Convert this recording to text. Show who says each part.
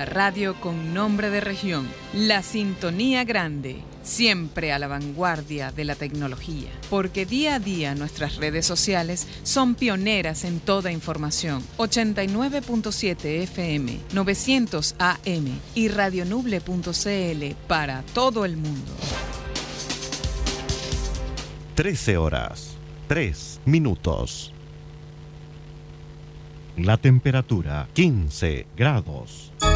Speaker 1: radio con nombre de región, la Sintonía Grande, siempre a la vanguardia de la tecnología, porque día a día nuestras redes sociales son pioneras en toda información. 89.7 FM, 900 AM y radionuble.cl para todo el mundo.
Speaker 2: 13 horas, 3 minutos. La temperatura, 15 grados.